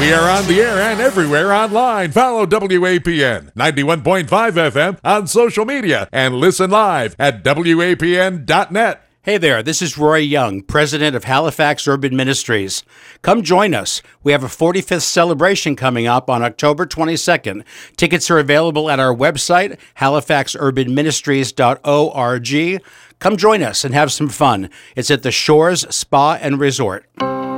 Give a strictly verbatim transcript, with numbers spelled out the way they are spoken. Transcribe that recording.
We are on the air and everywhere online. Follow W A P N ninety-one point five F M on social media and listen live at W A P N dot net. Hey there, this is Roy Young, president of Halifax Urban Ministries. Come join us. We have a forty-fifth celebration coming up on October twenty-second. Tickets are available at our website, halifax urban ministries dot org. Come join us and have some fun. It's at the Shores Spa and Resort.